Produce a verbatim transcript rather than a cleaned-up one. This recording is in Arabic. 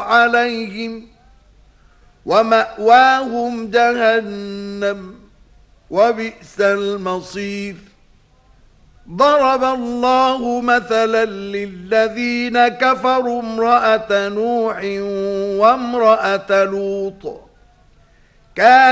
عليهم ومأواهم جهنم وبئس المصير. ضرب الله مثلا للذين كفروا امرأة نوح وامرأة لوط